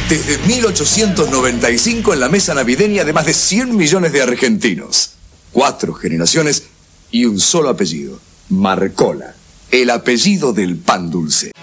Desde 1895 en la mesa navideña de más de 100 millones de argentinos. 4 generaciones y un solo apellido. Marcola, el apellido del pan dulce.